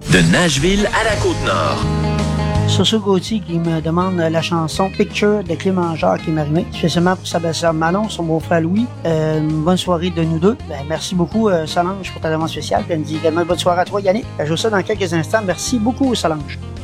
De Nashville à la Côte-Nord. Soso Gauthier qui me demande la chanson Picture de Clément Jacques qui est marimé, spécialement pour sa belle-sœur Manon, son beau-frère Louis. Une bonne soirée de nous deux. Merci beaucoup Solange pour ta demande spéciale. Elle me dit également bonne soirée à toi Yannick. Je joue ça dans quelques instants. Merci beaucoup Solange.